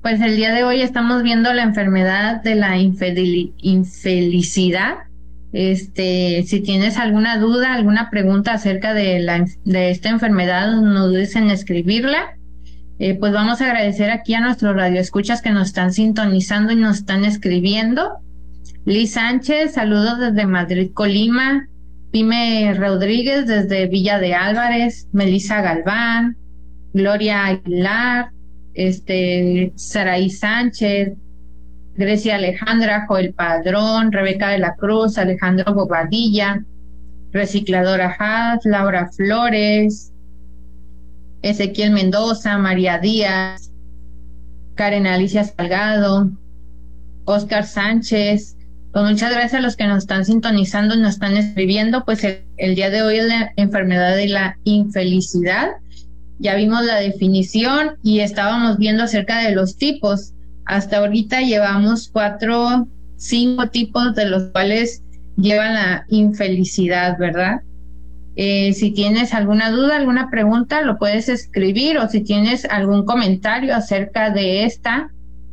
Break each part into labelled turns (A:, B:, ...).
A: Pues el día de hoy estamos viendo la enfermedad de la infelicidad. Si tienes alguna duda, alguna pregunta acerca de esta enfermedad, no dudes en escribirla. Pues vamos a agradecer aquí a nuestros radioescuchas que nos están sintonizando y nos están escribiendo. Liz Sánchez, saludos desde Madrid, Colima. Pime Rodríguez desde Villa de Álvarez. Melissa Galván, Gloria Aguilar, Saraí Sánchez, Grecia Alejandra, Joel Padrón, Rebeca de la Cruz, Alejandro Bobadilla, Recicladora Haas, Laura Flores, Ezequiel Mendoza, María Díaz, Karen Alicia Salgado, Oscar Sánchez. Pues muchas gracias a los que nos están sintonizando y nos están escribiendo. Pues el día de hoy es la enfermedad de la infelicidad. Ya vimos la definición y estábamos viendo acerca de los tipos. Hasta ahorita llevamos 5 tipos de los cuales llevan la infelicidad, ¿verdad? Si tienes alguna duda, alguna pregunta, lo puedes escribir, o si tienes algún comentario acerca de esta,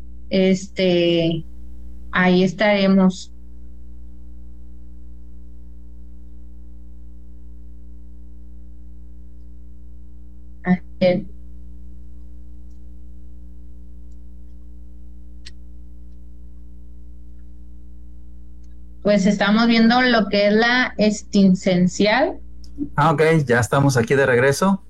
A: ahí estaremos. Pues estamos viendo lo que es la extincencial.
B: Ok, ya estamos aquí de regreso.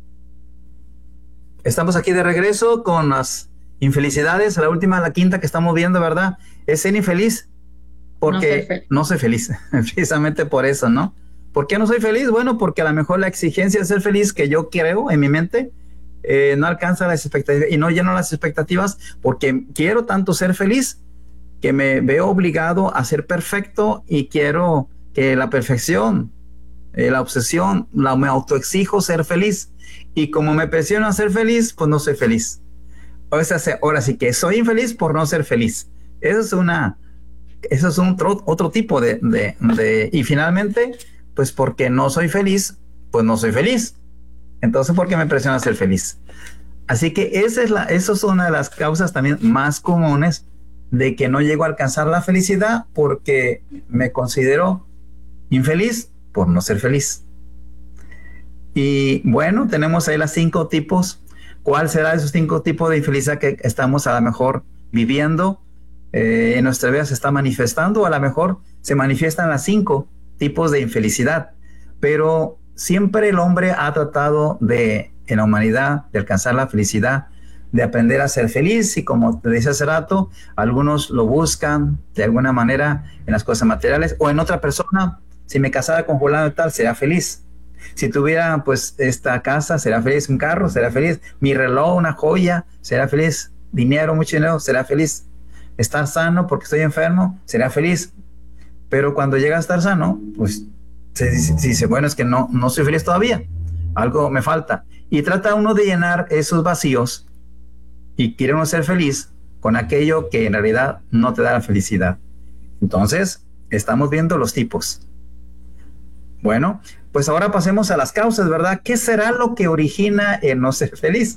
B: Estamos aquí de regreso con las infelicidades. La última, la quinta que estamos viendo, ¿verdad? Es ser infeliz. Porque no soy feliz. Precisamente por eso, ¿no? ¿Por qué no soy feliz? Bueno, porque a lo mejor la exigencia de ser feliz que yo creo en mi mente no alcanza las expectativas y no lleno las expectativas, porque quiero tanto ser feliz que me veo obligado a ser perfecto y quiero que la perfección, la obsesión, me autoexijo ser feliz, y como me presiono a ser feliz, pues no soy feliz. O sea, ahora sí que soy infeliz por no ser feliz. Eso es otro tipo y finalmente, pues porque no soy feliz, pues no soy feliz. Entonces, ¿por qué me presiona a ser feliz? Así que esa es una de las causas también más comunes de que no llego a alcanzar la felicidad, porque me considero infeliz por no ser feliz. Y bueno, tenemos ahí las 5 tipos. ¿Cuál será esos 5 tipos de infelicidad que estamos a lo mejor viviendo? En nuestra vida se está manifestando, o a lo mejor se manifiestan las 5 tipos de infelicidad. Pero siempre el hombre ha tratado en la humanidad, de alcanzar la felicidad, de aprender a ser feliz, y como te decía hace rato, algunos lo buscan de alguna manera en las cosas materiales o en otra persona. Si me casara con fulano y tal, será feliz. Si tuviera pues esta casa, será feliz. Un carro, será feliz. Mi reloj, una joya, será feliz. Dinero, mucho dinero, será feliz. Estar sano porque estoy enfermo, será feliz. Pero cuando llega a estar sano, pues se dice, bueno, es que no soy feliz todavía, algo me falta. Y trata uno de llenar esos vacíos, y quiere uno ser feliz con aquello que en realidad no te da la felicidad. Entonces, estamos viendo los tipos. Bueno, pues ahora pasemos a las causas, ¿verdad? ¿Qué será lo que origina el no ser feliz?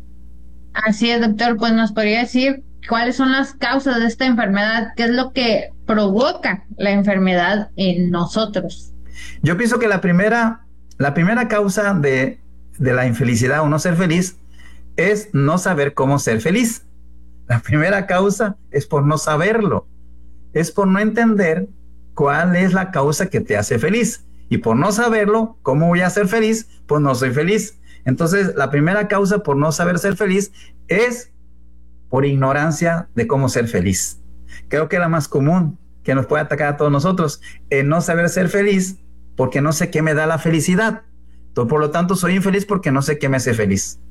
A: Así es, doctor. Pues nos podría decir cuáles son las causas de esta enfermedad, qué es lo que provoca la enfermedad en nosotros.
B: Yo pienso que la primera causa de la infelicidad o no ser feliz es no saber cómo ser feliz. La primera causa es por no saberlo, es por no entender cuál es la causa que te hace feliz, y por no saberlo, ¿cómo voy a ser feliz? Pues no soy feliz. Entonces, la primera causa por no saber ser feliz es por ignorancia de cómo ser feliz. Creo que la más común que nos puede atacar a todos nosotros es no saber ser feliz, porque no sé qué me da la felicidad. Entonces, por lo tanto, soy infeliz porque no sé qué me hace feliz.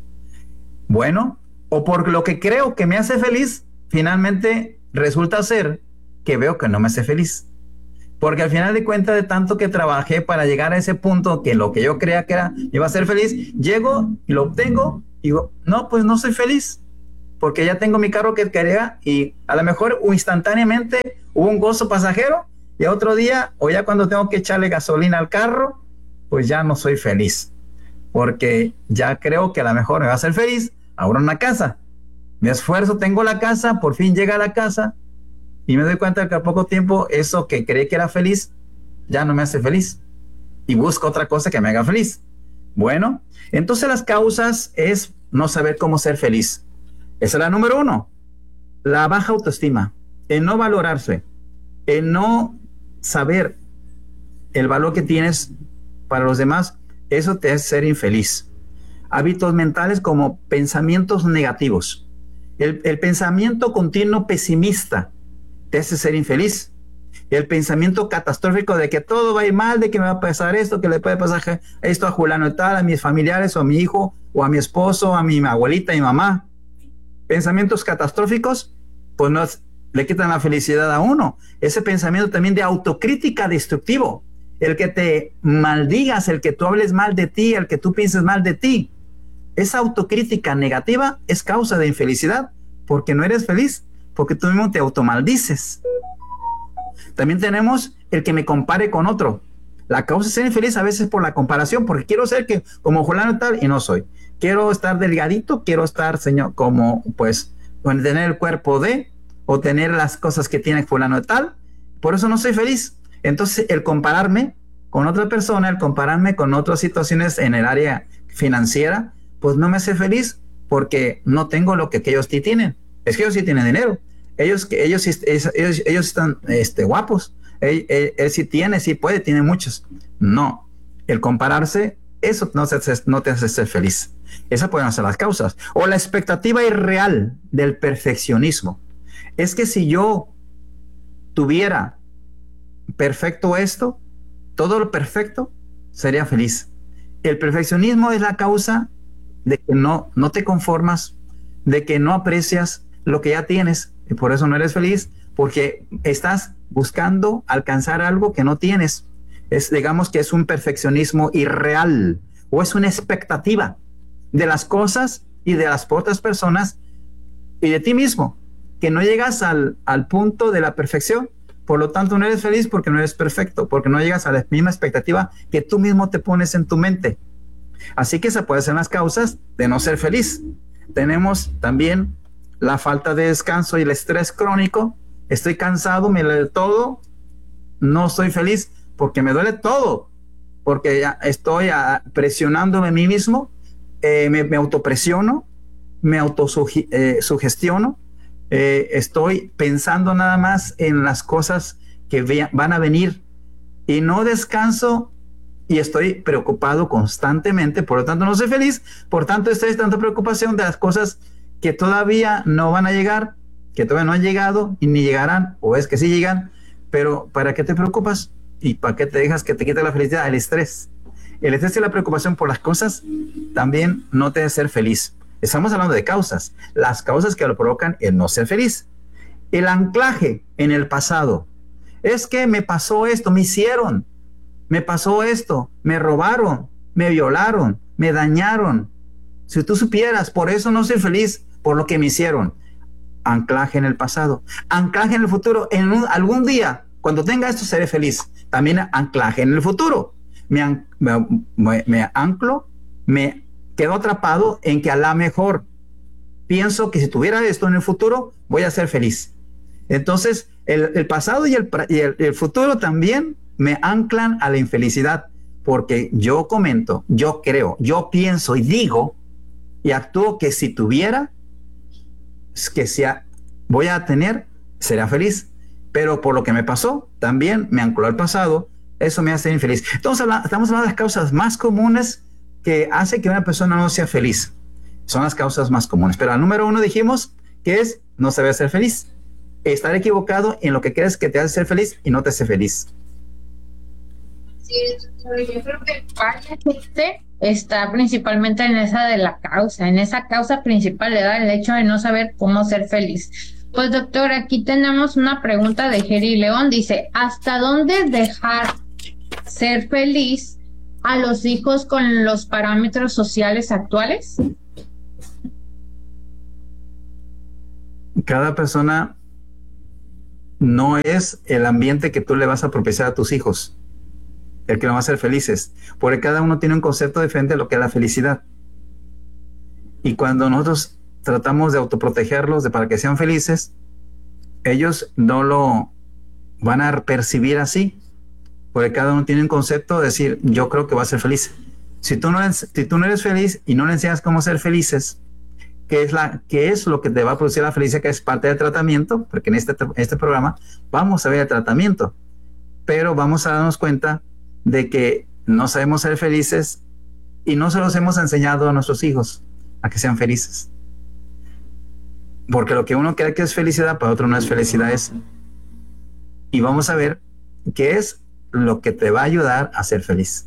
B: Bueno, o por lo que creo que me hace feliz, finalmente resulta ser que veo que no me hace feliz. Porque al final de cuentas, de tanto que trabajé para llegar a ese punto, que lo que yo creía que era, iba a ser feliz, llego y lo obtengo y digo, no, pues no soy feliz, porque ya tengo mi carro que quería, y a lo mejor instantáneamente hubo un gozo pasajero, y otro día, o ya cuando tengo que echarle gasolina al carro, pues ya no soy feliz, porque ya creo que a lo mejor me va a hacer feliz ahora una casa, Me esfuerzo, tengo la casa, por fin llega a la casa y me doy cuenta que a poco tiempo eso que creí que era feliz ya no me hace feliz y busco otra cosa que me haga feliz. Bueno, entonces las causas es no saber cómo ser feliz. Esa es la número uno. La baja autoestima, el no valorarse, el no saber el valor que tienes para los demás, eso te hace ser infeliz. Hábitos mentales como pensamientos negativos. El pensamiento continuo pesimista te hace ser infeliz. El pensamiento catastrófico de que todo va a ir mal, de que me va a pasar esto, que le puede pasar esto a Juliano y tal, a mis familiares o a mi hijo o a mi esposo, a mi abuelita y mamá. Pensamientos catastróficos, pues no le quitan la felicidad a uno. Ese pensamiento también de autocrítica destructivo, el que te maldigas, el que tú hables mal de ti, el que tú pienses mal de ti. Esa autocrítica negativa es causa de infelicidad, porque no eres feliz, porque tú mismo te automaldices. También tenemos el que me compare con otro. La causa de ser infeliz a veces por la comparación, porque quiero ser que como fulano tal y no soy. Quiero estar delgadito, quiero estar, señor, como pues, tener el cuerpo de, o tener las cosas que tiene fulano tal. Por eso no soy feliz. Entonces, el compararme con otra persona, el compararme con otras situaciones en el área financiera, pues no me hace feliz porque no tengo lo que ellos sí tienen. Es que ellos sí tienen dinero. Ellos están guapos. Él sí tiene, sí puede, tiene muchos. No, el compararse, eso no te hace ser feliz. Esas pueden ser las causas. O la expectativa irreal del perfeccionismo. Es que si yo tuviera perfecto esto, todo lo perfecto, sería feliz. El perfeccionismo es la causa de que no te conformas, de que no aprecias lo que ya tienes, y por eso no eres feliz, porque estás buscando alcanzar algo que no tienes. Digamos que es un perfeccionismo irreal, o es una expectativa de las cosas y de las otras personas y de ti mismo, que no llegas al punto de la perfección. Por lo tanto, no eres feliz porque no eres perfecto, porque no llegas a la misma expectativa que tú mismo te pones en tu mente. Así que esas pueden ser las causas de no ser feliz. Tenemos también la falta de descanso y el estrés crónico. Estoy cansado, me duele todo, no estoy feliz porque me duele todo, porque ya estoy presionándome a mí mismo, me autopresiono, me autosugestiono. Estoy pensando nada más en las cosas que van a venir y no descanso y estoy preocupado constantemente, por lo tanto no soy feliz, por tanto estoy tanta preocupación de las cosas que todavía no van a llegar, que todavía no han llegado y ni llegarán, o es que sí llegan, pero ¿para qué te preocupas? ¿Y para qué te dejas que te quite la felicidad? El estrés y la preocupación por las cosas también no te hace ser feliz. Estamos hablando de causas, las causas que lo provocan el no ser feliz. El anclaje en el pasado. Es que me pasó esto, me hicieron, me pasó esto, me robaron, me violaron, me dañaron. Si tú supieras, por eso no soy feliz, por lo que me hicieron. Anclaje en el pasado. Anclaje en el futuro. Algún día, cuando tenga esto, seré feliz. También anclaje en el futuro. Me anclo, me quedo atrapado en que a la mejor pienso que si tuviera esto en el futuro, voy a ser feliz. Entonces, el pasado y el futuro también me anclan a la infelicidad, porque yo comento, yo creo, yo pienso y digo y actúo que si tuviera, voy a tener, será feliz. Pero por lo que me pasó, también me ancló al pasado, eso me hace infeliz. Entonces, estamos hablando de las causas más comunes que hace que una persona no sea feliz. Son las causas más comunes. Pero al número uno dijimos que es no saber ser feliz. Estar equivocado en lo que crees que te hace ser feliz y no te hace feliz.
A: Sí, yo creo que está principalmente en esa de la causa, en esa causa principal, el hecho de no saber cómo ser feliz. Pues doctor, aquí tenemos una pregunta de Jerry León, dice, ¿hasta dónde dejar ser feliz a los hijos con los parámetros sociales actuales?
B: Cada persona no es el ambiente que tú le vas a propiciar a tus hijos el que lo va a hacer felices, porque cada uno tiene un concepto diferente de lo que es la felicidad. Y cuando nosotros tratamos de autoprotegerlos para que sean felices, ellos no lo van a percibir así, porque cada uno tiene un concepto de decir, yo creo que va a ser feliz. Si tú no eres feliz y no le enseñas cómo ser felices, ¿qué es lo que te va a producir la felicidad? Que es parte del tratamiento, porque en este programa vamos a ver el tratamiento, pero vamos a darnos cuenta de que no sabemos ser felices y no se los hemos enseñado a nuestros hijos a que sean felices. Porque lo que uno cree que es felicidad, para otro no es felicidad eso. Y vamos a ver qué es lo que te va a ayudar a ser feliz.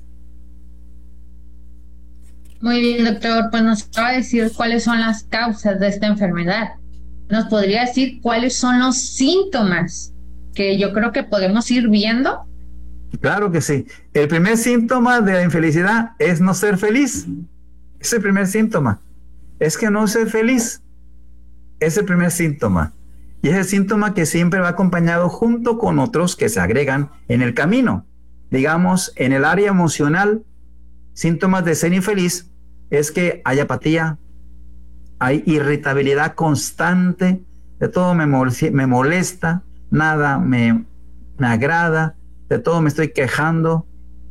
A: Muy bien, doctor. Pues nos acaba de decir cuáles son las causas de esta enfermedad. ¿Nos podría decir cuáles son los síntomas que yo creo que podemos ir viendo?
B: Claro que sí. El primer síntoma de la infelicidad es no ser feliz. Es el primer síntoma. Es que no ser feliz. Es el primer síntoma. Y es el síntoma que siempre va acompañado junto con otros que se agregan en el camino. Digamos, en el área emocional, síntomas de ser infeliz es que hay apatía, hay irritabilidad constante, de todo me molesta, nada me agrada, de todo me estoy quejando,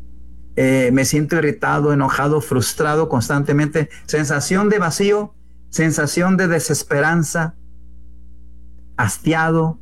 B: me siento irritado, enojado, frustrado constantemente, sensación de vacío, sensación de desesperanza, hastiado.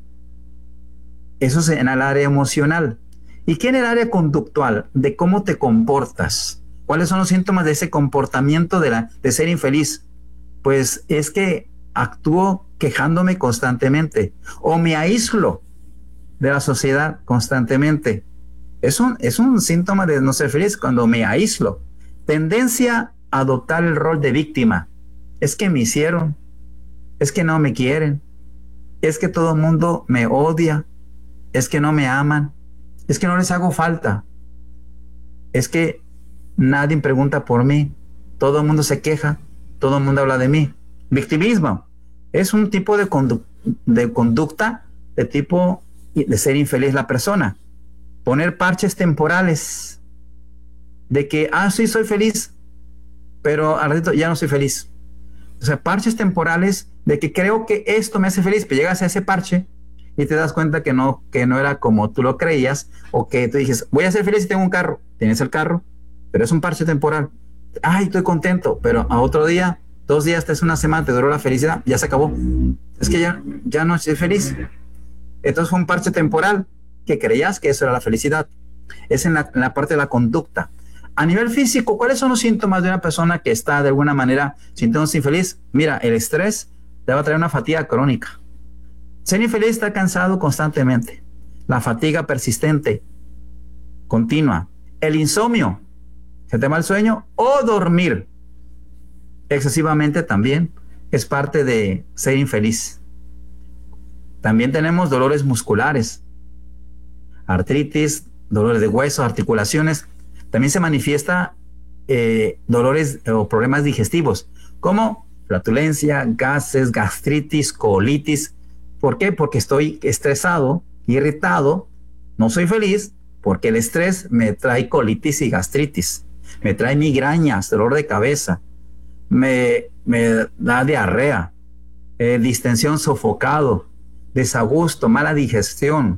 B: Eso es en el área emocional. ¿Y qué en el área conductual? De cómo te comportas. ¿Cuáles son los síntomas de ese comportamiento de ser infeliz? Pues es que actúo quejándome constantemente o me aíslo de la sociedad constantemente. Es un síntoma de no ser feliz cuando me aíslo. Tendencia a adoptar el rol de víctima. Es que me hicieron, es que no me quieren, es que todo el mundo me odia, es que no me aman, es que no les hago falta, es que nadie pregunta por mí, todo el mundo se queja, todo el mundo habla de mí. Victimismo es un tipo de conducta de tipo de ser infeliz la persona. Poner parches temporales de que, sí, soy feliz, pero al ratito ya no soy feliz. O sea, parches temporales de que creo que esto me hace feliz, pero llegas a ese parche y te das cuenta que no era como tú lo creías, o que tú dices, voy a ser feliz si tengo un carro. Tienes el carro, pero es un parche temporal. Ay, estoy contento, pero a otro día, 2 días, una semana, te duró la felicidad, ya se acabó. Es que ya no soy feliz. Entonces fue un parche temporal que creías que eso era la felicidad. Es en la parte de la conducta. A nivel físico, ¿cuáles son los síntomas de una persona que está de alguna manera sintiéndose infeliz? Mira, el estrés te va a traer una fatiga crónica. Ser infeliz está cansado constantemente. La fatiga persistente, continua. El insomnio, se te va el sueño, o dormir excesivamente también es parte de ser infeliz. También tenemos dolores musculares, artritis, dolores de huesos, articulaciones. También se manifiesta dolores o problemas digestivos, como flatulencia, gases, gastritis, colitis. ¿Por qué? Porque estoy estresado, irritado, no soy feliz, porque el estrés me trae colitis y gastritis, me trae migrañas, dolor de cabeza, me da diarrea, distensión, sofocado, desagusto, mala digestión,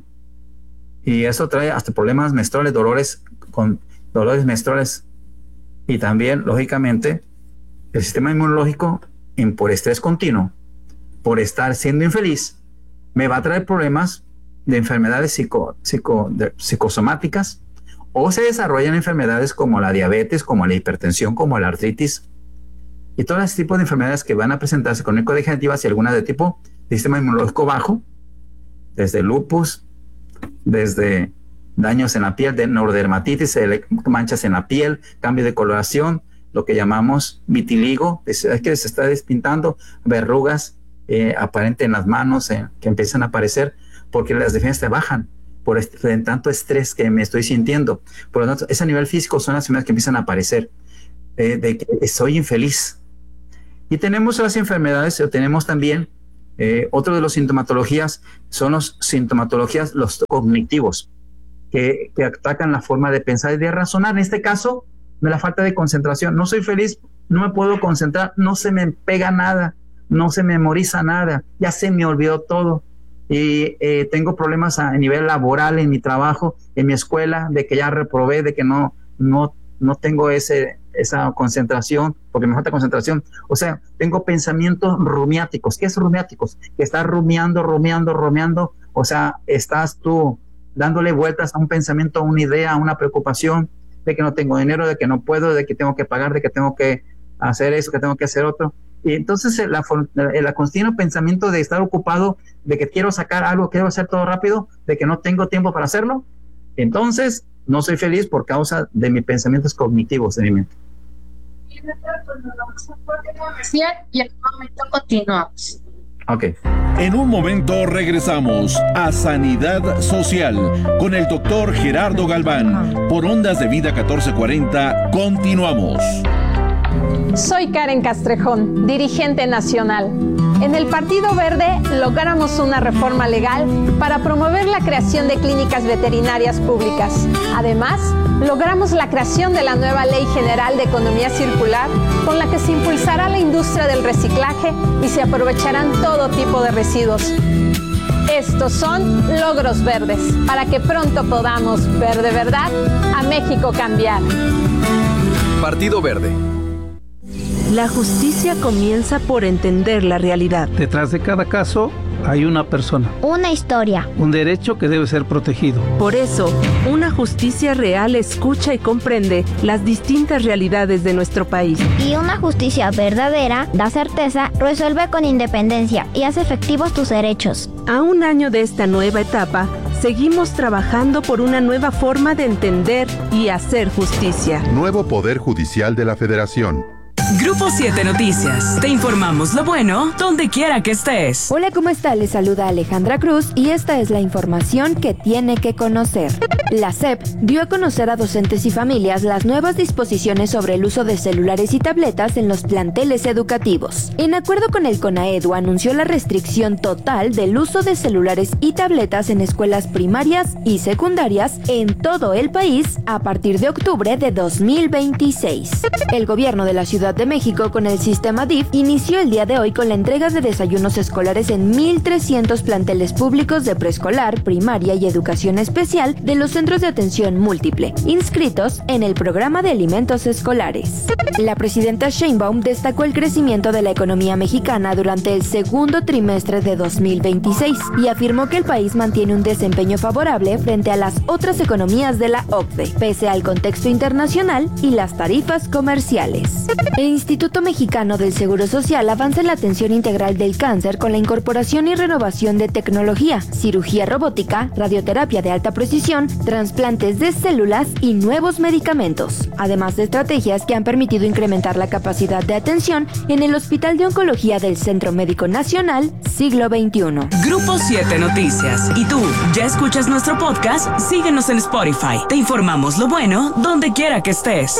B: y eso trae hasta problemas menstruales, dolores menstruales. Y también, lógicamente, el sistema inmunológico, por estrés continuo, por estar siendo infeliz, me va a traer problemas de enfermedades psicosomáticas, o se desarrollan enfermedades como la diabetes, como la hipertensión, como la artritis, y todo ese tipo de enfermedades que van a presentarse crónico-degenerativas y algunas de tipo de sistema inmunológico bajo, desde lupus, desde daños en la piel, de neurodermatitis, manchas en la piel, cambio de coloración, lo que llamamos vitiligo, es que se está despintando, verrugas aparentes en las manos que empiezan a aparecer porque las defensas te bajan por tanto estrés que me estoy sintiendo. Por lo tanto, ese nivel físico son las enfermedades que empiezan a aparecer, de que soy infeliz. Y tenemos las enfermedades, o tenemos también otro de los sintomatologías, son los cognitivos, que atacan la forma de pensar y de razonar. En este caso, de la falta de concentración. No soy feliz, no me puedo concentrar, no se me pega nada, no se memoriza nada, ya se me olvidó todo. Y tengo problemas a nivel laboral en mi trabajo, en mi escuela, de que ya reprobé, de que no tengo esa concentración, porque me falta concentración. O sea, tengo pensamientos rumiáticos. ¿Qué es rumiáticos? Que estás rumiando. O sea, estás tú dándole vueltas a un pensamiento, a una idea, a una preocupación, de que no tengo dinero, de que no puedo, de que tengo que pagar, de que tengo que hacer eso, que tengo que hacer otro. Y entonces el continuo pensamiento de estar ocupado, de que quiero sacar algo, quiero hacer todo rápido, de que no tengo tiempo para hacerlo, entonces no soy feliz por causa de mis pensamientos cognitivos de mi mente.
A: Y en un momento continuamos.
B: Ok.
C: En un momento regresamos a Sanidad Social con el doctor Gerardo Galván. Por Ondas de Vida 1440, continuamos.
D: Soy Karen Castrejón, dirigente nacional. En el Partido Verde logramos una reforma legal para promover la creación de clínicas veterinarias públicas. Además, logramos la creación de la nueva Ley General de Economía Circular, con la que se impulsará la industria del reciclaje y se aprovecharán todo tipo de residuos. Estos son logros verdes, para que pronto podamos ver de verdad a México cambiar.
E: Partido Verde.
F: La justicia comienza por entender la realidad.
G: Detrás de cada caso hay una persona.
H: Una historia.
G: Un derecho que debe ser protegido.
F: Por eso, una justicia real escucha y comprende las distintas realidades de nuestro país.
H: Y una justicia verdadera da certeza, resuelve con independencia y hace efectivos tus derechos.
F: A un año de esta nueva etapa, seguimos trabajando por una nueva forma de entender y hacer justicia.
I: Nuevo Poder Judicial de la Federación.
J: Grupo 7 Noticias. Te informamos lo bueno donde quiera que estés.
K: Hola, ¿cómo está? Les saluda Alejandra Cruz y esta es la información que tiene que conocer. La SEP dio a conocer a docentes y familias las nuevas disposiciones sobre el uso de celulares y tabletas en los planteles educativos. En acuerdo con el CONAEDU, anunció la restricción total del uso de celulares y tabletas en escuelas primarias y secundarias en todo el país a partir de octubre de 2026. El gobierno de la Ciudad de México, con el sistema DIF, inició el día de hoy con la entrega de desayunos escolares en 1,300 planteles públicos de preescolar, primaria y educación especial de los centros de atención múltiple, inscritos en el programa de alimentos escolares. La presidenta Sheinbaum destacó el crecimiento de la economía mexicana durante el segundo trimestre de 2026 y afirmó que el país mantiene un desempeño favorable frente a las otras economías de la OCDE, pese al contexto internacional y las tarifas comerciales. El Instituto Mexicano del Seguro Social avanza en la atención integral del cáncer con la incorporación y renovación de tecnología, cirugía robótica, radioterapia de alta precisión, trasplantes de células y nuevos medicamentos, además de estrategias que han permitido incrementar la capacidad de atención en el Hospital de Oncología del Centro Médico Nacional Siglo XXI.
J: Grupo 7 Noticias. ¿Y tú, ya escuchas nuestro podcast? Síguenos en Spotify. Te informamos lo bueno donde quiera que estés.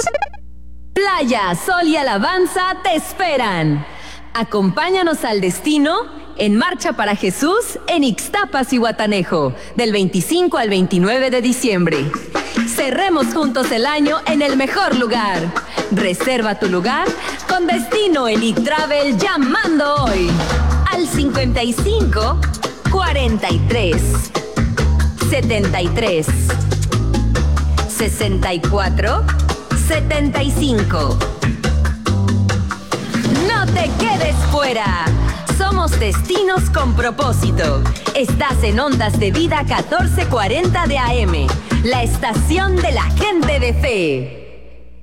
L: Playa, sol y alabanza te esperan. Acompáñanos al destino en Marcha para Jesús en Ixtapas y Guatanejo, del 25 al 29 de diciembre. Cerremos juntos el año en el mejor lugar. Reserva tu lugar con destino Elite Travel llamando hoy al 55 43 73 64 75. No te quedes fuera. Somos destinos con propósito. Estás en Ondas de Vida 1440 de AM, la estación de la gente de fe.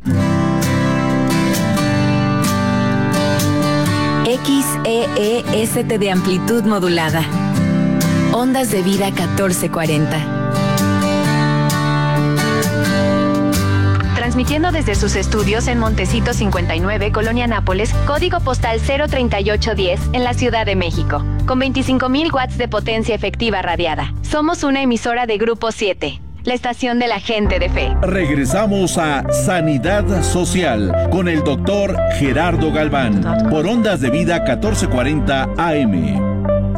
L: XEEST de amplitud modulada. Ondas de Vida 1440.
M: Transmitiendo desde sus estudios en Montecito 59, Colonia Nápoles, código postal 03810, en la Ciudad de México, con 25,000 watts de potencia efectiva radiada. Somos una emisora de Grupo 7, la estación de la gente de fe.
C: Regresamos a Sanidad Social con el doctor Gerardo Galván, por Ondas de Vida 1440 AM.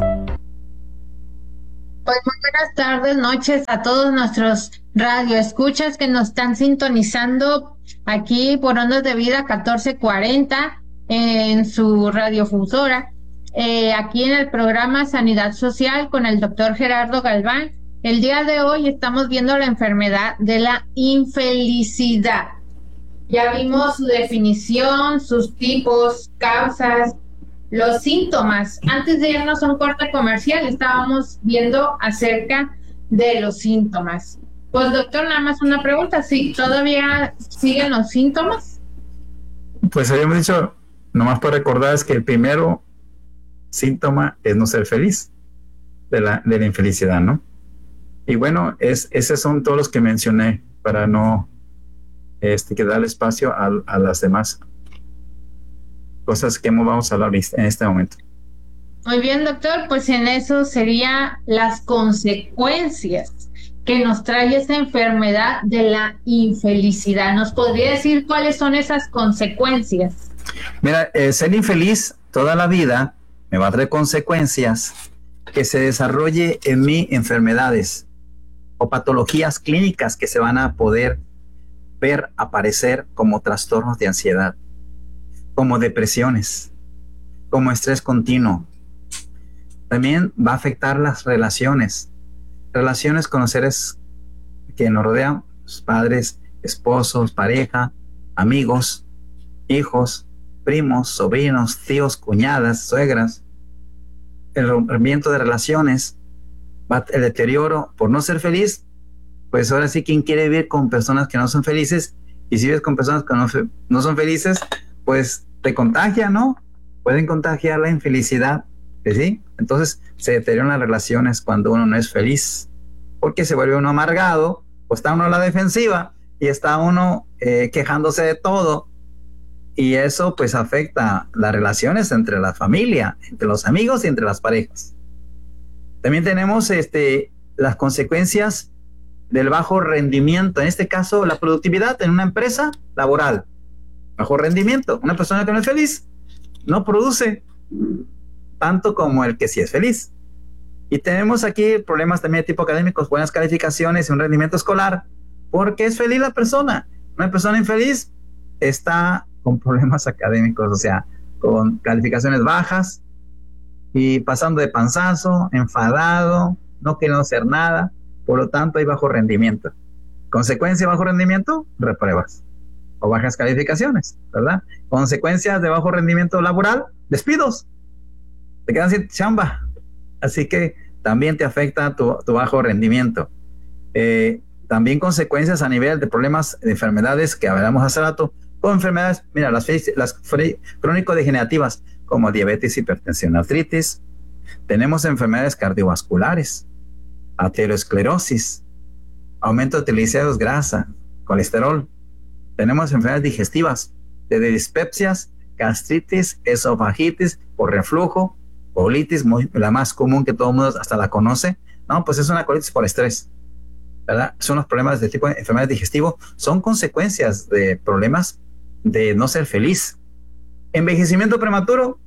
A: Pues muy buenas tardes, noches a todos nuestros radioescuchas que nos están sintonizando aquí por Ondas de Vida 1440 en su radiofusora. aquí en el programa Sanidad Social con el doctor Gerardo Galván. El día de hoy estamos viendo la enfermedad de la infelicidad. Ya vimos su definición, sus tipos, causas, los síntomas. Antes de irnos a un corte comercial, estábamos viendo acerca de los síntomas. Pues doctor, nada más una pregunta, ¿sí todavía siguen los síntomas?
B: Pues habíamos dicho, nomás para recordar, es que el primero síntoma es no ser feliz, de la infelicidad, ¿no? Y bueno, esos son todos los que mencioné para no que darle espacio a las demás cosas que vamos a hablar en este momento.
A: Muy bien, doctor, pues en eso serían las consecuencias que nos trae esta enfermedad de la infelicidad. ¿Nos podría decir cuáles son esas consecuencias?
B: Mira, ser infeliz toda la vida me va a traer consecuencias que se desarrolle en mí enfermedades o patologías clínicas que se van a poder ver aparecer como trastornos de ansiedad, como depresiones, como estrés continuo. También va a afectar las relaciones con los seres que nos rodean, los padres, esposos, pareja, amigos, hijos, primos, sobrinos, tíos, cuñadas, suegras. El rompimiento de relaciones, el deterioro por no ser feliz. Pues ahora sí, ¿quién quiere vivir con personas que no son felices? Y si vives con personas que no son felices, pues te contagia, ¿no? Pueden contagiar la infelicidad, ¿sí? Entonces se deterioran las relaciones cuando uno no es feliz, porque se vuelve uno amargado, o está uno a la defensiva y está uno quejándose de todo, y eso pues afecta las relaciones entre la familia, entre los amigos y entre las parejas. También tenemos las consecuencias del bajo rendimiento, en este caso la productividad en una empresa laboral. Bajo rendimiento, una persona que no es feliz no produce tanto como el que sí es feliz. Y tenemos aquí problemas también de tipo académicos, buenas calificaciones y un rendimiento escolar, porque es feliz la persona. Una persona infeliz está con problemas académicos, o sea, con calificaciones bajas y pasando de panzazo, enfadado, no queriendo hacer nada. Por lo tanto, hay bajo rendimiento. Consecuencia de bajo rendimiento, repruebas o bajas calificaciones, ¿verdad? Consecuencias de bajo rendimiento laboral, despidos. Te quedas sin chamba. Así que también te afecta tu bajo rendimiento. También consecuencias a nivel de problemas de enfermedades que hablamos hace rato, con enfermedades, mira, las crónico-degenerativas como diabetes, hipertensión, artritis. Tenemos enfermedades cardiovasculares, aterosclerosis, aumento de triglicéridos, grasa, colesterol. Tenemos enfermedades digestivas, desde dispepsias, gastritis, esofagitis por reflujo, colitis, la más común que todo el mundo hasta la conoce. No, pues es una colitis por estrés, ¿verdad? Son los problemas de tipo de enfermedad digestivo, son consecuencias de problemas de no ser feliz. Envejecimiento prematuro,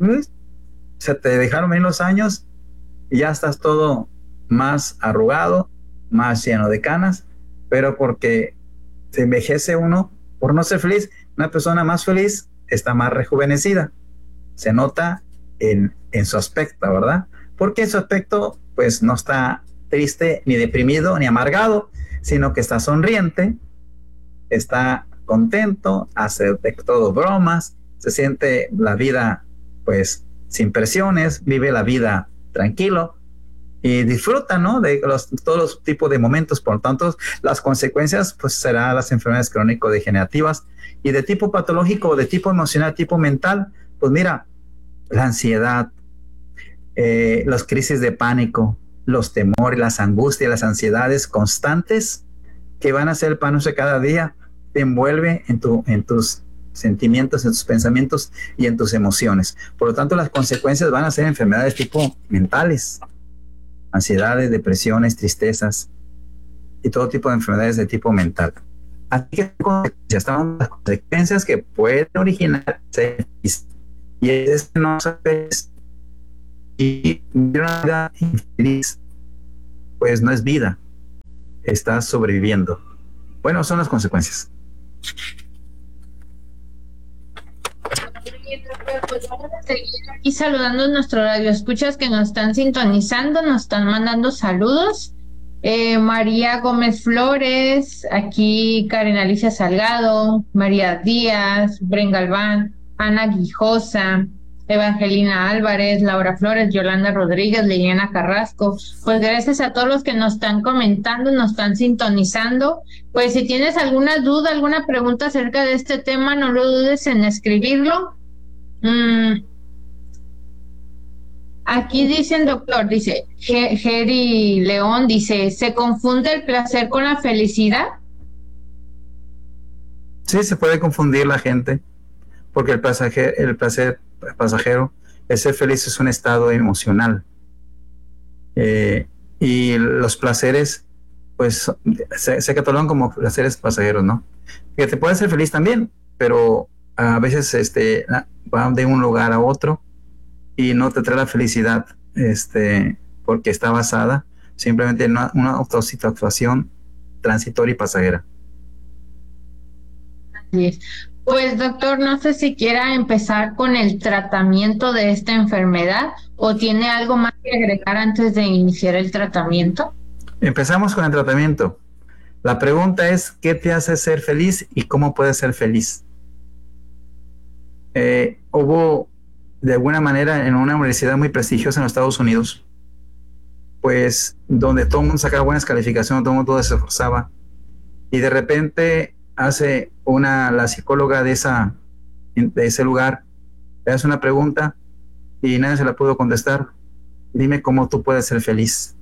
B: se te dejaron venir los años y ya estás todo más arrugado, más lleno de canas, pero porque se envejece uno por no ser feliz. Una persona más feliz está más rejuvenecida, se nota en su aspecto, ¿verdad? Porque su aspecto pues no está triste, ni deprimido, ni amargado, sino que está sonriente, está contento, hace de todo bromas, se siente la vida pues sin presiones, vive la vida tranquilo y disfruta, ¿no? De todos los tipos de momentos. Por lo tanto, las consecuencias pues serán las enfermedades crónico-degenerativas y de tipo patológico, de tipo emocional, tipo mental. Pues mira, la ansiedad, las crisis de pánico, los temores, las angustias, las ansiedades constantes que van a ser el pan nuestro cada día, te envuelve en tus sentimientos, en tus pensamientos y en tus emociones. Por lo tanto, las consecuencias van a ser enfermedades tipo mentales, ansiedades, depresiones, tristezas y todo tipo de enfermedades de tipo mental. Así que ya están las consecuencias que pueden originarse y es no sabes y una vida infeliz, pues no es vida, estás sobreviviendo. Bueno, son las consecuencias.
A: Pues vamos Y saludando a nuestro radio escuchas que nos están sintonizando, nos están mandando saludos. María Gómez Flores, aquí Karen Alicia Salgado, María Díaz, Bren Galván, Ana Guijosa, Evangelina Álvarez, Laura Flores, Yolanda Rodríguez, Liliana Carrasco. Pues gracias a todos los que nos están comentando, nos están sintonizando. Pues si tienes alguna duda, alguna pregunta acerca de este tema, no lo dudes en escribirlo. Aquí dice el doctor, dice Geri León, dice, ¿se confunde el placer con la felicidad?
B: Sí, se puede confundir la gente, porque el placer pasajero, el ser feliz es un estado emocional. Y los placeres, pues, se catalogan como placeres pasajeros, ¿no? Que te puede hacer feliz también, pero a veces va de un lugar a otro y no te trae la felicidad, porque está basada simplemente en una autosatisfacción transitoria y pasajera.
A: Así es. Pues doctor, no sé si quiera empezar con el tratamiento de esta enfermedad o tiene algo más que agregar antes de iniciar el tratamiento.
B: Empezamos con el tratamiento. La pregunta es, ¿qué te hace ser feliz y cómo puedes ser feliz? Hubo, de alguna manera, en una universidad muy prestigiosa en los Estados Unidos, pues donde todo el mundo sacaba buenas calificaciones, todo el mundo se esforzaba, y de repente hace la psicóloga de ese lugar, le hace una pregunta y nadie se la pudo contestar. Dime cómo tú puedes ser feliz.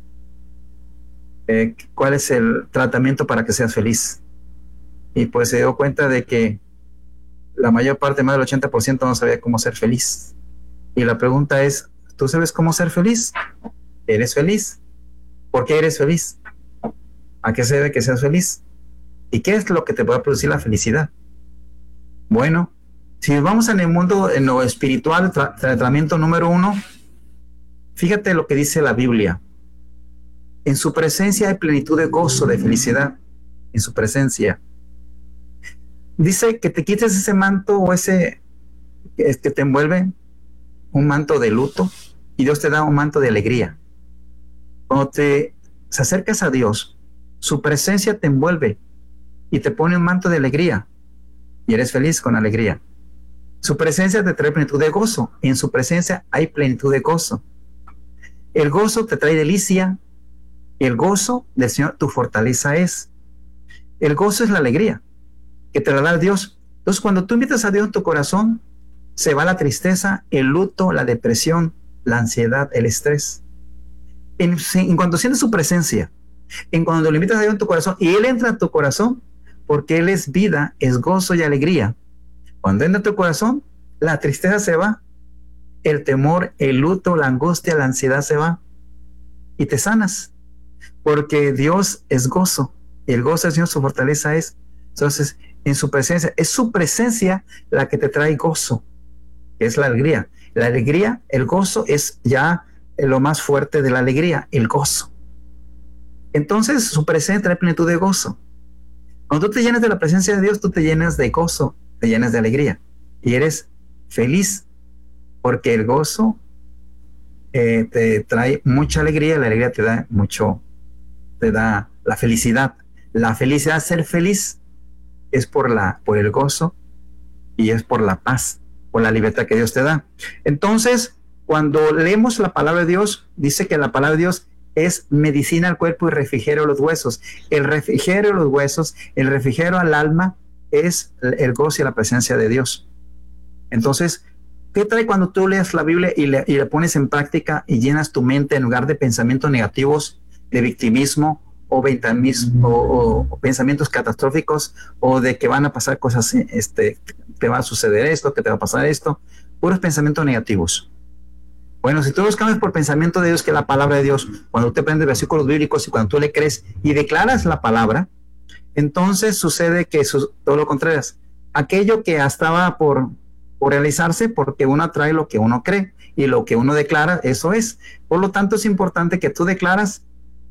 B: ¿Cuál es el tratamiento para que seas feliz? Y pues se dio cuenta de que la mayor parte, más del 80%, no sabía cómo ser feliz. Y la pregunta es, ¿tú sabes cómo ser feliz? ¿Eres feliz? ¿Por qué eres feliz? ¿A qué se debe que seas feliz? ¿Y qué es lo que te va a producir la felicidad? Bueno, si vamos en el mundo, en lo espiritual, tratamiento número 1, fíjate lo que dice la Biblia. En su presencia hay plenitud de gozo, de felicidad. En su presencia. Dice que te quites ese manto o ese que te envuelve, un manto de luto, y Dios te da un manto de alegría. Cuando te acercas a Dios, su presencia te envuelve y te pone un manto de alegría y eres feliz con alegría. Su presencia te trae plenitud de gozo. En su presencia hay plenitud de gozo. El gozo te trae delicia. El gozo del Señor tu fortaleza es. El gozo es la alegría que te la da Dios. Entonces, cuando tú invitas a Dios en tu corazón, se va la tristeza, el luto, la depresión, la ansiedad, el estrés. En cuanto sientes su presencia, en cuando le invitas a Dios en tu corazón y Él entra a tu corazón, porque Él es vida, es gozo y alegría. Cuando entra a tu corazón, la tristeza se va, el temor, el luto, la angustia, la ansiedad se va y te sanas, porque Dios es gozo. El gozo del Señor, su fortaleza es. Entonces, en su presencia, es su presencia la que te trae gozo, es la alegría. La alegría, el gozo es ya lo más fuerte de la alegría, el gozo. Entonces, su presencia trae plenitud de gozo. Cuando tú te llenas de la presencia de Dios, tú te llenas de gozo, te llenas de alegría y eres feliz, porque el gozo te trae mucha alegría, la alegría te da la felicidad. La felicidad, ser feliz, es por el gozo y es por la paz, por la libertad que Dios te da. Entonces, cuando leemos la palabra de Dios, dice que la palabra de Dios es medicina al cuerpo y refrigerio a los huesos. El refrigerio a los huesos, el refrigerio al alma, es el gozo y la presencia de Dios. Entonces, ¿qué trae cuando tú lees la Biblia y le pones en práctica y llenas tu mente en lugar de pensamientos negativos, de victimismo o pensamientos catastróficos o de que van a pasar cosas, te va a suceder esto, que te va a pasar esto? Puros pensamientos negativos. Bueno, si tú los cambias por pensamiento de Dios, que es la palabra de Dios, cuando te aprendes versículos bíblicos y cuando tú le crees y declaras la palabra, entonces sucede que todo lo contrario. Aquello que estaba por realizarse, porque uno atrae lo que uno cree y lo que uno declara, eso es. Por lo tanto, es importante que tú declaras que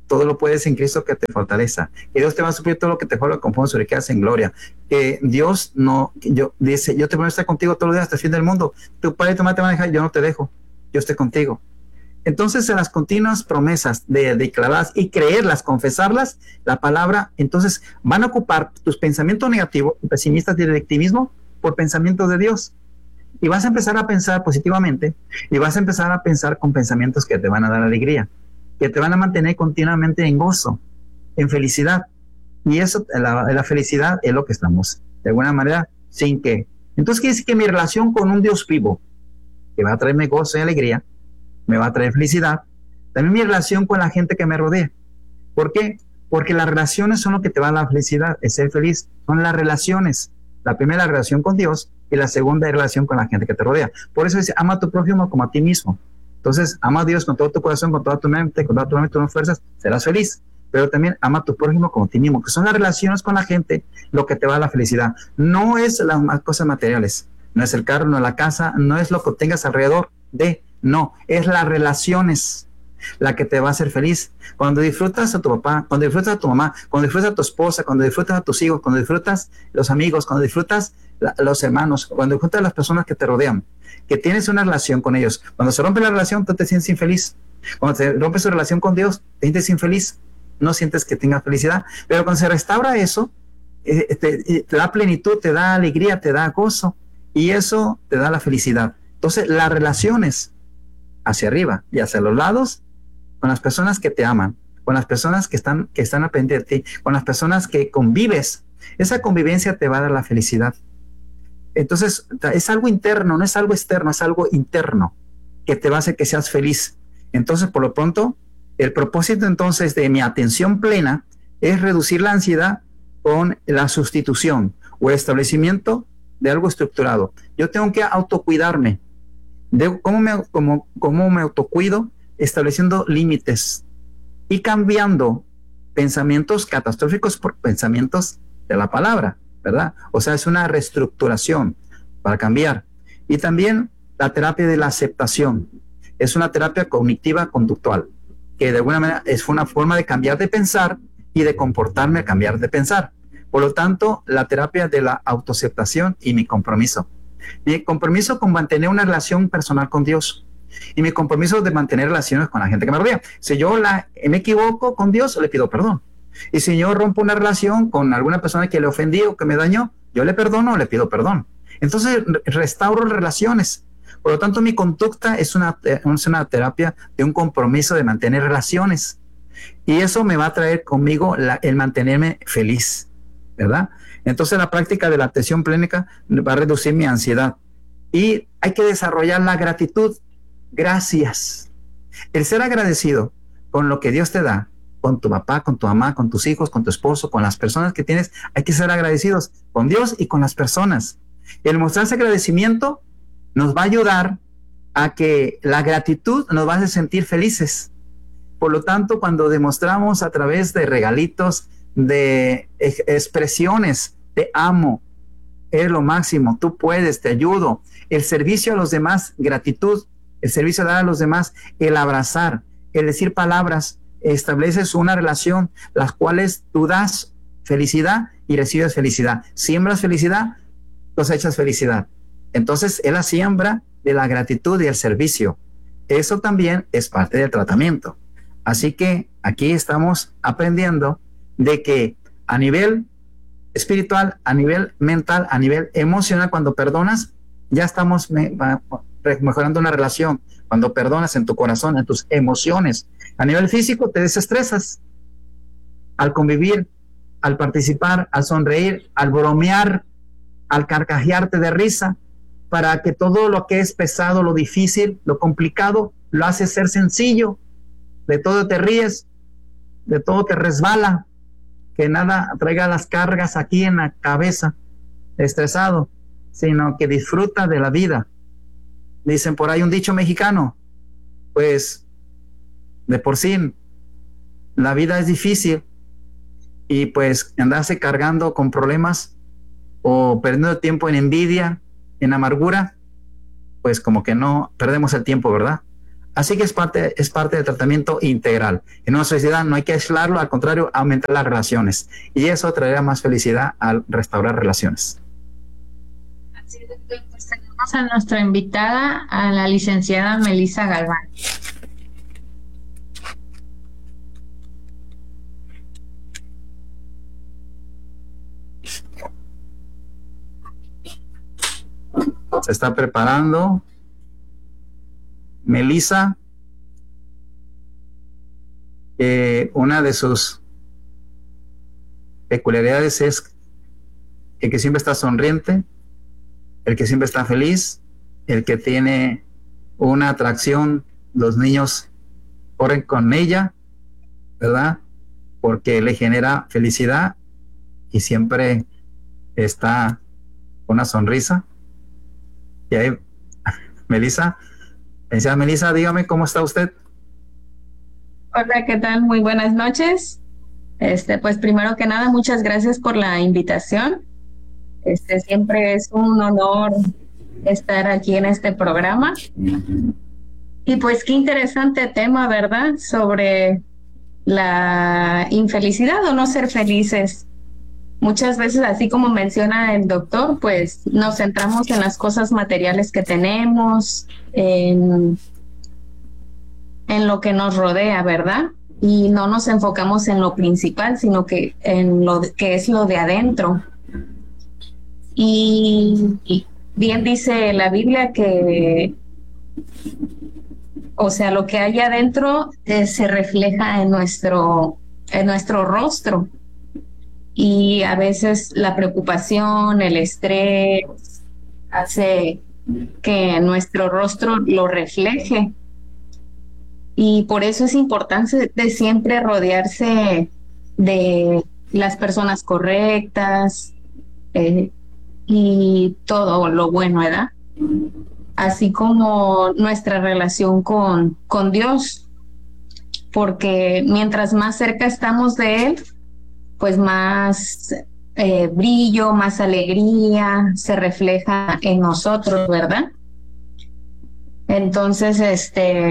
B: todo lo puedes en Cristo que te fortaleza, que Dios te va a suplir todo lo que te falta conforme a su riqueza en gloria, que Dios dice, yo te voy a estar contigo todos los días hasta el fin del mundo, tu padre y tu madre te van a dejar, yo no te dejo, yo estoy contigo. Entonces, en las continuas promesas de declaradas y creerlas, confesarlas, la palabra, entonces van a ocupar tus pensamientos negativos, pesimistas y directivismo por pensamientos de Dios. Y vas a empezar a pensar positivamente y vas a empezar a pensar con pensamientos que te van a dar alegría, que te van a mantener continuamente en gozo, en felicidad. Y eso, la felicidad es lo que estamos, de alguna manera, sin que. Entonces quiere decir que mi relación con un Dios vivo, que va a traerme gozo y alegría, me va a traer felicidad, también mi relación con la gente que me rodea. ¿Por qué? Porque las relaciones son lo que te va a la felicidad, es ser feliz, son las relaciones. La primera, la relación con Dios, y la segunda, la relación con la gente que te rodea. Por eso dice, ama a tu prójimo como a ti mismo. Entonces, ama a Dios con todo tu corazón, con toda tu mente, con todas tus fuerzas, serás feliz. Pero también ama a tu prójimo como a ti mismo, que son las relaciones con la gente lo que te va a la felicidad. No es las cosas materiales, no es el carro, no es la casa, no es lo que tengas alrededor de, no, es las relaciones la que te va a hacer feliz. Cuando disfrutas a tu papá, cuando disfrutas a tu mamá, cuando disfrutas a tu esposa, cuando disfrutas a tus hijos, cuando disfrutas los amigos, cuando disfrutas los hermanos, cuando disfrutas las personas que te rodean, que tienes una relación con ellos. Cuando se rompe la relación, tú te sientes infeliz. Cuando se rompe su relación con Dios, te sientes infeliz. No sientes que tengas felicidad. Pero cuando se restaura eso, te da plenitud, te da alegría, te da gozo, y eso te da la felicidad. Entonces, las relaciones hacia arriba y hacia los lados, con las personas que te aman, con las personas que están al pendiente de ti, con las personas que convives, esa convivencia te va a dar la felicidad. Entonces, es algo interno, no es algo externo, es algo interno que te va a hacer que seas feliz. Entonces, por lo pronto, el propósito entonces de mi atención plena es reducir la ansiedad con la sustitución o el establecimiento de algo estructurado. Yo tengo que autocuidarme. ¿Cómo me autocuido? Estableciendo límites y cambiando pensamientos catastróficos por pensamientos de la palabra, ¿verdad? O sea, es una reestructuración para cambiar. Y también la terapia de la aceptación. Es una terapia cognitiva conductual, que de alguna manera es una forma de cambiar de pensar y de comportarme a cambiar de pensar. Por lo tanto, la terapia de la autoaceptación y mi compromiso. Mi compromiso con mantener una relación personal con Dios. Y mi compromiso de mantener relaciones con la gente que me rodea. Si yo me equivoco con Dios, le pido perdón. Y si yo rompo una relación con alguna persona que le ofendí o que me dañó, yo le perdono o le pido perdón. Entonces restauro relaciones. Por lo tanto, mi conducta es una terapia de un compromiso de mantener relaciones. Y eso me va a traer conmigo el mantenerme feliz, ¿verdad? Entonces la práctica de la atención plena va a reducir mi ansiedad. Y hay que desarrollar la gratitud. Gracias. El ser agradecido con lo que Dios te da, con tu papá, con tu mamá, con tus hijos, con tu esposo, con las personas que tienes, hay que ser agradecidos con Dios y con las personas. El mostrarse agradecimiento nos va a ayudar a que la gratitud nos va a hacer sentir felices. Por lo tanto, cuando demostramos a través de regalitos, de expresiones, te amo, eres lo máximo, tú puedes, te ayudo, el servicio a los demás, gratitud, el servicio a dar a los demás, el abrazar, el decir palabras, estableces una relación, las cuales tú das felicidad y recibes felicidad. Siembras felicidad, cosechas felicidad. Entonces es la siembra de la gratitud y el servicio. Eso también es parte del tratamiento. Así que aquí estamos aprendiendo de que a nivel espiritual, a nivel mental, a nivel emocional, cuando perdonas, ya estamos mejorando una relación. Cuando perdonas en tu corazón, en tus emociones. A nivel físico, te desestresas al convivir, al participar, al sonreír, al bromear, al carcajearte de risa, para que todo lo que es pesado, lo difícil, lo complicado, lo hace ser sencillo. De todo te ríes, de todo te resbala, que nada traiga las cargas aquí en la cabeza, estresado, sino que disfruta de la vida. Dicen por ahí un dicho mexicano, pues de por sí la vida es difícil y pues andarse cargando con problemas o perdiendo tiempo en envidia, en amargura, pues como que no perdemos el tiempo, ¿verdad? Así que es parte del tratamiento integral. En una sociedad no hay que aislarlo, al contrario, aumentar las relaciones. Y eso traerá más felicidad al restaurar relaciones.
A: Así es, pues tenemos a nuestra invitada, a la licenciada Melissa Galván.
B: Se está preparando. Melissa, una de sus peculiaridades es el que siempre está sonriente, el que siempre está feliz, el que tiene una atracción. Los niños corren con ella, ¿verdad? Porque le genera felicidad y siempre está con una sonrisa. Y ahí, Melissa, dígame, ¿cómo está usted?
N: Hola, ¿qué tal? Muy buenas noches. Pues primero que nada, muchas gracias por la invitación. Siempre es un honor estar aquí en este programa. Y pues qué interesante tema, ¿verdad? Sobre la infelicidad o no ser felices. Muchas veces, así como menciona el doctor, pues nos centramos en las cosas materiales que tenemos, en lo que nos rodea, ¿verdad? Y no nos enfocamos en lo principal, sino que en lo que es lo de adentro. Y bien dice la Biblia que, o sea, lo que hay adentro se refleja en nuestro rostro. Y a veces la preocupación, el estrés, hace que nuestro rostro lo refleje. Y por eso es importante de siempre rodearse de las personas correctas y todo lo bueno, ¿verdad? Así como nuestra relación con Dios, porque mientras más cerca estamos de Él, pues más brillo, más alegría se refleja en nosotros, ¿verdad? Entonces,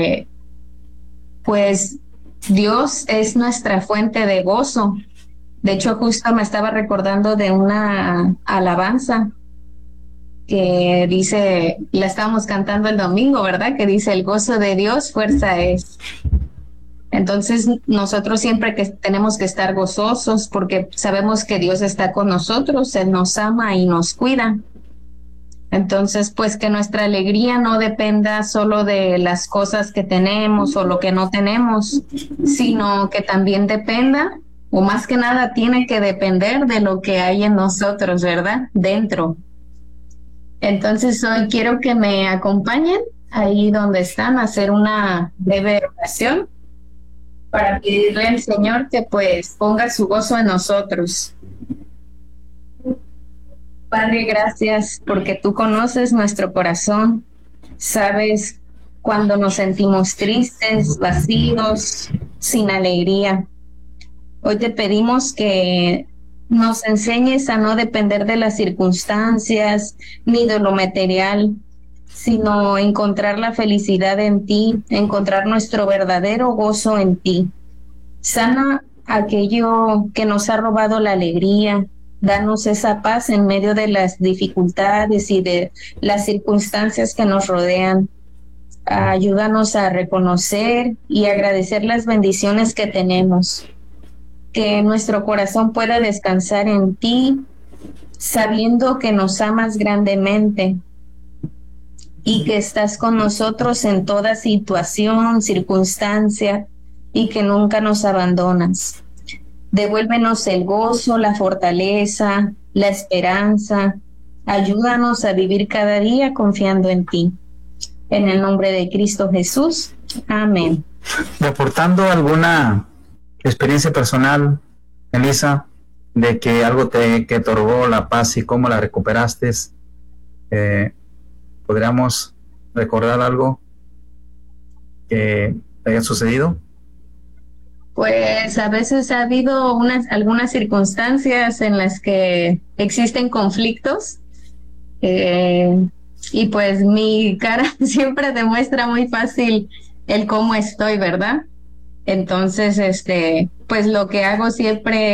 N: pues Dios es nuestra fuente de gozo. De hecho, justo me estaba recordando de una alabanza que dice, la estábamos cantando el domingo, ¿verdad? Que dice, el gozo de Dios fuerza es. Entonces nosotros siempre que tenemos que estar gozosos porque sabemos que Dios está con nosotros, Él nos ama y nos cuida. Entonces, pues que nuestra alegría no dependa solo de las cosas que tenemos o lo que no tenemos, sino que también dependa, o más que nada tiene que depender de lo que hay en nosotros, ¿verdad? Dentro. Entonces hoy quiero que me acompañen ahí donde están a hacer una breve oración para pedirle al Señor que pues ponga su gozo en nosotros. Padre, gracias porque tú conoces nuestro corazón, sabes cuando nos sentimos tristes, vacíos, sin alegría. Hoy te pedimos que nos enseñes a no depender de las circunstancias ni de lo material, sino encontrar la felicidad en ti, encontrar nuestro verdadero gozo en ti. Sana aquello que nos ha robado la alegría, danos esa paz en medio de las dificultades y de las circunstancias que nos rodean. Ayúdanos a reconocer y agradecer las bendiciones que tenemos. Que nuestro corazón pueda descansar en ti, sabiendo que nos amas grandemente y que estás con nosotros en toda situación, circunstancia, y que nunca nos abandonas. Devuélvenos el gozo, la fortaleza, la esperanza. Ayúdanos a vivir cada día confiando en ti. En el nombre de Cristo Jesús. Amén.
B: Reportando alguna experiencia personal, Melissa, de que algo que te otorgó la paz y cómo la recuperaste, ¿podríamos recordar algo que haya sucedido?
N: Pues a veces ha habido algunas circunstancias en las que existen conflictos y pues mi cara siempre demuestra muy fácil el cómo estoy, ¿verdad? Entonces, pues lo que hago siempre